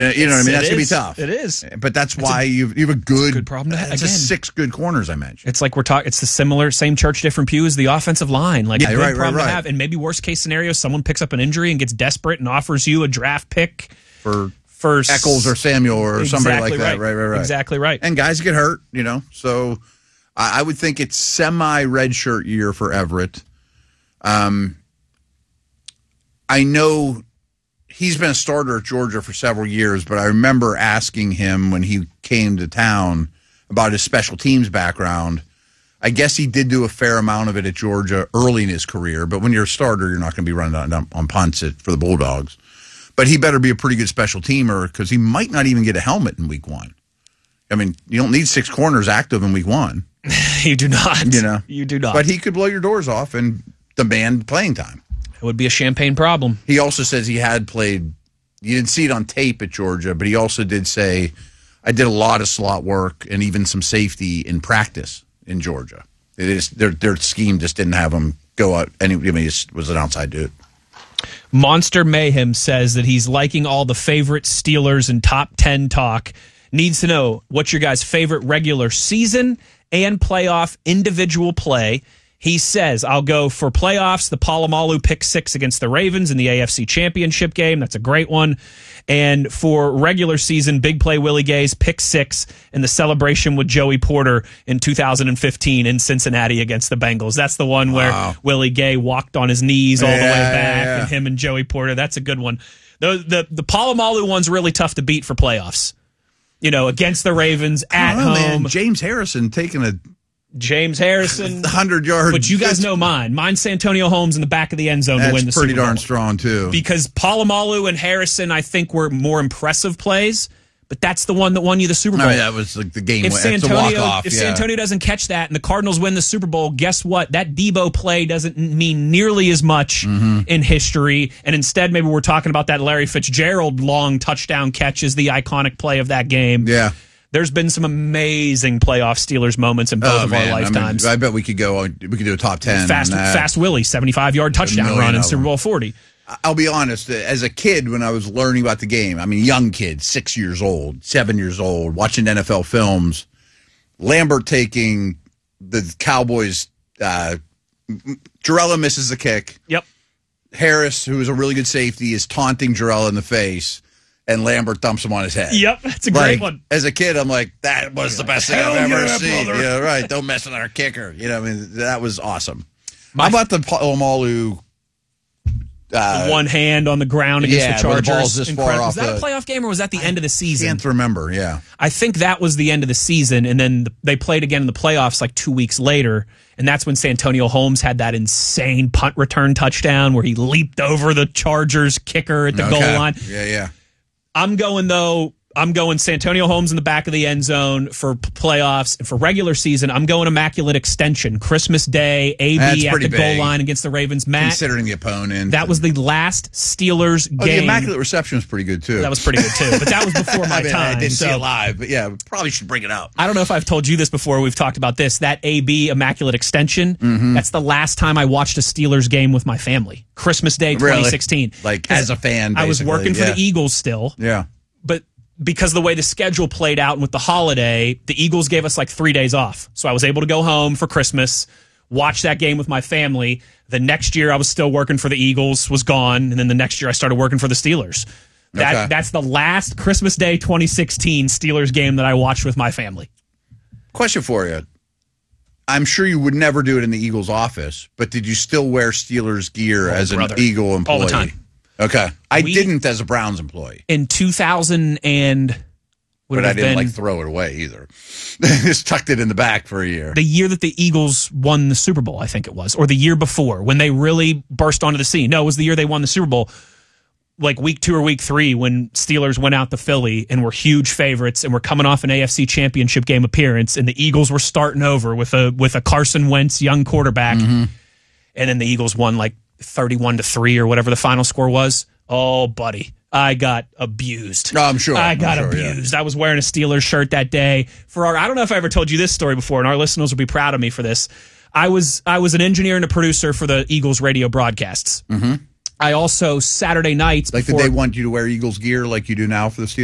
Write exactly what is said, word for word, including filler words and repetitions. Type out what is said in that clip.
Uh, you know what I mean? That's It going to be is. tough. It is. But that's It's why a- you've, you have a good, a good problem to have. It's a Again. six good corners I mentioned. It's like we're talking. It's the similar, same church, different pew as the offensive line. Like Yeah, a good right, right, problem right. to have. And maybe worst case scenario, someone picks up an injury and gets desperate and offers you a draft pick For for Eccles or Samuel or somebody Exactly like that. right. Right, right, right. Exactly right. And guys get hurt, you know. So I, I would think it's semi-red shirt year for Everett. Um, I know he's been a starter at Georgia for several years, but I remember asking him when he came to town about his special teams background. I guess he did do a fair amount of it at Georgia early in his career, but when you're a starter, you're not going to be running on, on punts at, for the Bulldogs. But he better be a pretty good special teamer because he might not even get a helmet in week one. I mean, you don't need six corners active in week one. You do not. You know, You do not. But he could blow your doors off and demand playing time. It would be a champagne problem. He also says he had played, you didn't see it on tape at Georgia, but he also did say, I did a lot of slot work and even some safety in practice in Georgia. It is their their scheme just didn't have him go out. Any, I mean, he was an outside dude. Monster Mayhem says that he's liking all the favorite Steelers and top ten talk. Needs to know what's your guys' favorite regular season and playoff individual play. He says, I'll go for playoffs, the Palomalu pick six against the Ravens in the A F C Championship game. That's a great one. And for regular season, big play Willie Gay's pick six and the celebration with Joey Porter in two thousand fifteen in Cincinnati against the Bengals. That's the one where Wow. Willie Gay walked on his knees all the way Yeah, back, yeah, yeah. and him and Joey Porter. That's a good one. The the, the Palomalu one's really tough to beat for playoffs. You know, against the Ravens at I don't know, home. man. James Harrison taking a James Harrison. hundred yard. But you guys know mine. Mine's Santonio Holmes in the back of the end zone That's to win the pretty Super Bowl. darn strong too. Because Palomalu and Harrison, I think, were more impressive plays. But that's the one that won you the Super Bowl. I mean, that was like the game. if It's a Santonio, walk-off, if yeah. Santonio doesn't catch that and the Cardinals win the Super Bowl, guess what? That Debo play doesn't mean nearly as much Mm-hmm. in history. And instead, maybe we're talking about that Larry Fitzgerald long touchdown catch as the iconic play of that game. Yeah. There's been some amazing playoff Steelers moments in both Oh, of man. our I, lifetimes. mean, I bet we could go. We could do a top ten. Fast, on that. Fast Willie, seventy-five yard touchdown million run in of Super them. Bowl forty. I'll be honest. As a kid, when I was learning about the game, I mean, young kid, six years old, seven years old, watching N F L films, Lambert taking the Cowboys. Uh, Jarella misses the kick. Yep. Harris, who is a really good safety, is taunting Jarella in the face, and Lambert dumps him on his head. Yep. That's a great Like, one. As a kid, I'm like, that was the best thing Hell I've ever yeah, seen. brother. Yeah, right. Don't mess with our kicker. You know, I mean, that was awesome. How about the Palomalu? Uh, One hand on the ground against yeah, the where the Chargers. ball's this far Incredible. off Was that the- a playoff game or was that the end of the season? Can't remember. Yeah. I think that was the end of the season, and then the, they played again in the playoffs like two weeks later, and that's when Santonio Holmes had that insane punt return touchdown where he leaped over the Chargers kicker at the Okay. goal line. Yeah, yeah. I'm going, though, I'm going Santonio Holmes in the back of the end zone for p- playoffs. And for regular season, I'm going immaculate extension. Christmas Day, A That's B at pretty the goal big. line against the Ravens. Matt, Considering the opponent. that was the last Steelers Oh, the game. Immaculate Reception was pretty good, too. That was pretty good, too. But that was before my I mean, time. I didn't so. see it live, but yeah, we probably should bring it up. I don't know if I've told you this before. We've talked about this. That A B Immaculate Extension, Mm-hmm. that's the last time I watched a Steelers game with my family. Christmas Day Really? twenty sixteen. Like, 'Cause as a fan, I was basically, working for yeah. the Eagles still, Yeah. but because the way the schedule played out and with the holiday, the Eagles gave us like three days off. So I was able to go home for Christmas, watch that game with my family. The next year I was still working for the Eagles, was gone, and then the next year I started working for the Steelers. That Okay. That's the last Christmas Day twenty sixteen Steelers game that I watched with my family. Question for you. I'm sure you would never do it in the Eagles office, but did you still wear Steelers gear Oh, as brother. an Eagle employee? All the time. Okay. I We- didn't as a Browns employee, In two thousand and would but it I have didn't been like throw it away either. Just tucked it in the back for a year. the year that the Eagles won the Super Bowl, I think it was, or the year before when they really burst onto the scene. No, it was the year they won the Super Bowl. Like week two or week three when Steelers went out to Philly and were huge favorites and were coming off an A F C Championship game appearance, and the Eagles were starting over with a with a Carson Wentz young quarterback, Mm-hmm. and then the Eagles won like thirty-one to three or whatever the final score was. Oh, buddy, I got abused. Oh, I'm sure. I I'm got sure, yeah. abused. I was wearing a Steelers shirt that day. For our, I don't know if I ever told you this story before, and our listeners will be proud of me for this. I was I was an engineer and a producer for the Eagles radio broadcasts. Mm-hmm. I also Saturday nights Like, did before they want you to wear Eagles gear like you do now for the Steelers?